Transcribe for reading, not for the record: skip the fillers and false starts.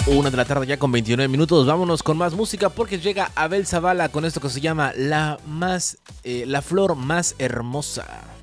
Una de la tarde ya con 29 minutos. Vámonos con más música porque llega Abel Zavala con esto que se llama La flor más hermosa.